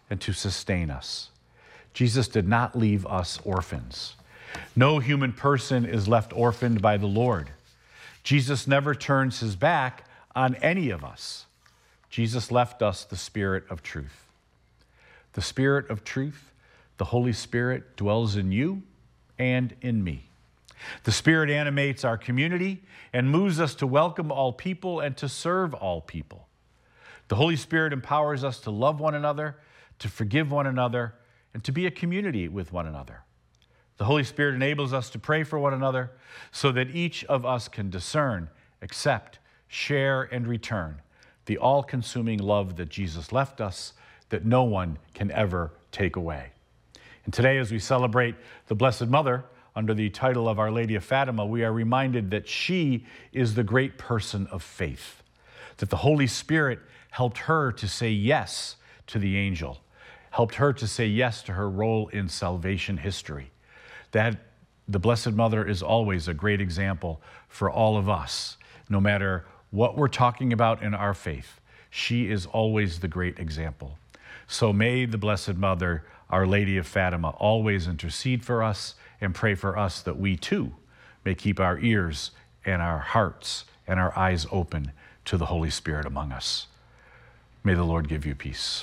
and to sustain us. Jesus did not leave us orphans. No human person is left orphaned by the Lord. Jesus never turns his back on any of us. Jesus left us the Spirit of truth. The Spirit of truth, the Holy Spirit, dwells in you and in me. The Spirit animates our community and moves us to welcome all people and to serve all people. The Holy Spirit empowers us to love one another, to forgive one another, and to be a community with one another. The Holy Spirit enables us to pray for one another so that each of us can discern, accept, share, and return the all-consuming love that Jesus left us, that no one can ever take away. And today, as we celebrate the Blessed Mother, under the title of Our Lady of Fatima, we are reminded that she is the great person of faith, that the Holy Spirit helped her to say yes to the angel, helped her to say yes to her role in salvation history, that the Blessed Mother is always a great example for all of us. No matter what we're talking about in our faith, she is always the great example. So may the Blessed Mother, Our Lady of Fatima, always intercede for us and pray for us that we too may keep our ears and our hearts and our eyes open to the Holy Spirit among us. May the Lord give you peace.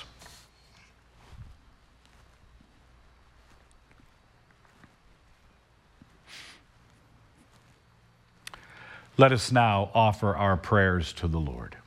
Let us now offer our prayers to the Lord.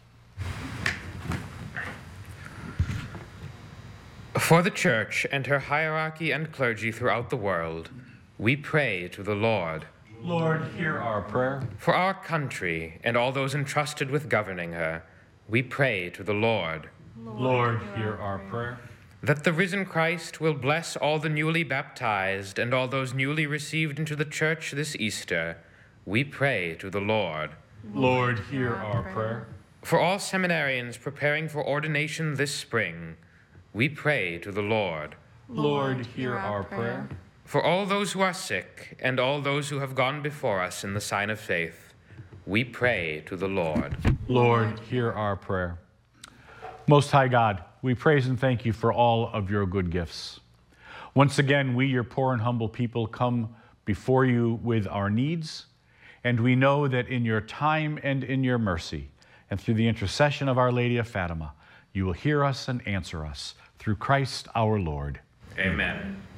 For the Church and her hierarchy and clergy throughout the world, we pray to the Lord. Lord, hear our prayer. For our country and all those entrusted with governing her, we pray to the Lord. Lord, hear our prayer. That the risen Christ will bless all the newly baptized and all those newly received into the Church this Easter, we pray to the Lord. Lord, hear our prayer. For all seminarians preparing for ordination this spring, we pray to the Lord. Lord, hear our prayer. For all those who are sick and all those who have gone before us in the sign of faith, we pray to the Lord. Lord, hear our prayer. Most High God, we praise and thank you for all of your good gifts. Once again, we, your poor and humble people, come before you with our needs, and we know that in your time and in your mercy, and through the intercession of Our Lady of Fatima, you will hear us and answer us through Christ our Lord. Amen.